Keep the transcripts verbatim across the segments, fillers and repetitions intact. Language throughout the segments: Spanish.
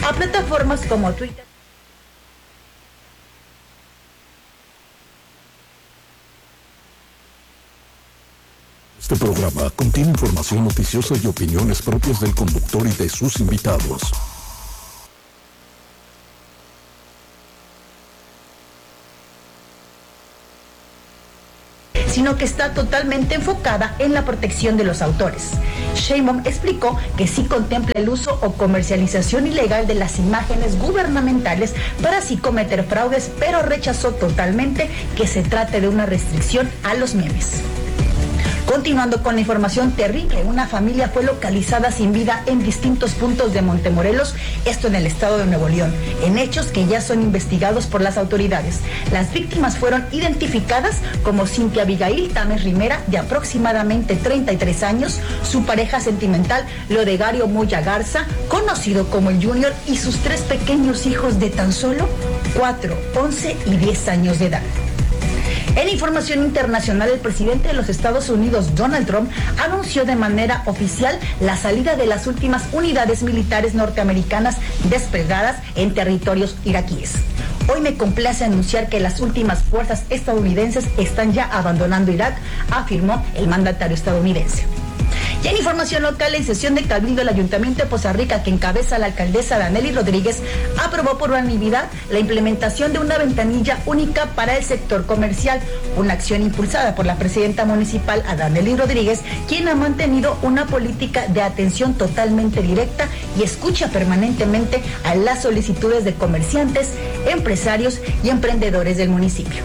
a plataformas como Twitter. Este programa contiene información noticiosa y opiniones propias del conductor y de sus invitados. Sino que está totalmente enfocada en la protección de los autores. Sheinbaum explicó que sí contempla el uso o comercialización ilegal de las imágenes gubernamentales para así cometer fraudes, pero rechazó totalmente que se trate de una restricción a los memes. Continuando con la información terrible, una familia fue localizada sin vida en distintos puntos de Montemorelos, esto en el estado de Nuevo León, en hechos que ya son investigados por las autoridades. Las víctimas fueron identificadas como Cintia Abigail Tames Rimera, de aproximadamente treinta y tres años, su pareja sentimental Lodegario Moya Garza, conocido como el Junior, y sus tres pequeños hijos de tan solo cuatro, once y diez años de edad. En información internacional, el presidente de los Estados Unidos, Donald Trump, anunció de manera oficial la salida de las últimas unidades militares norteamericanas desplegadas en territorios iraquíes. Hoy me complace anunciar que las últimas fuerzas estadounidenses están ya abandonando Irak, afirmó el mandatario estadounidense. Y en información local, en sesión de cabildo, el Ayuntamiento de Poza Rica, que encabeza la alcaldesa Danely Rodríguez, aprobó por unanimidad la implementación de una ventanilla única para el sector comercial, una acción impulsada por la presidenta municipal Danely Rodríguez, quien ha mantenido una política de atención totalmente directa y escucha permanentemente a las solicitudes de comerciantes, empresarios y emprendedores del municipio.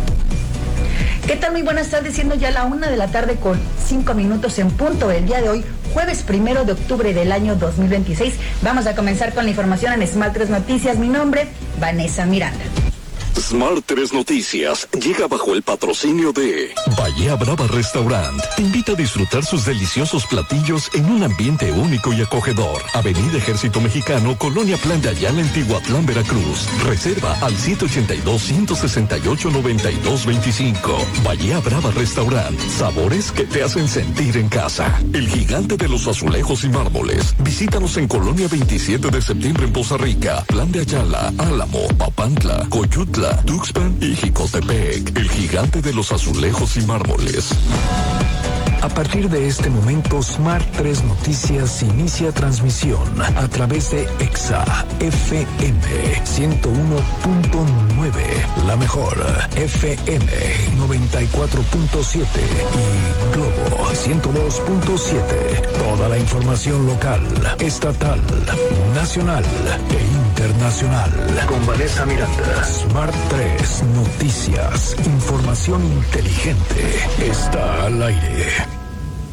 ¿Qué tal? Muy buenas tardes, siendo ya la una de la tarde con cinco minutos en punto del día de hoy, jueves primero de octubre del año dos mil veintiséis. Vamos a comenzar con la información en Smart tres Noticias. Mi nombre, Vanessa Miranda. Smart tres Noticias llega bajo el patrocinio de Bahía Brava Restaurant. Te invita a disfrutar sus deliciosos platillos en un ambiente único y acogedor. Avenida Ejército Mexicano, Colonia Plan de Ayala, en Tihuatlán, Veracruz. Reserva al siete ocho dos, uno seis ocho, nueve dos dos cinco. Bahía Brava Restaurant. Sabores que te hacen sentir en casa. El gigante de los azulejos y mármoles. Visítanos en Colonia veintisiete de septiembre en Poza Rica, Plan de Ayala, Álamo, Papantla, Coyutla, Tuxpan y Jicotepec, el gigante de los azulejos y mármoles. A partir de este momento, Smart tres Noticias inicia transmisión a través de Exa F M ciento uno punto nueve, la mejor F M noventa y cuatro punto siete y Globo ciento dos punto siete. Toda la información local, estatal, nacional e internacional. Con Vanessa Miranda. Smart tres Noticias. Información inteligente está al aire.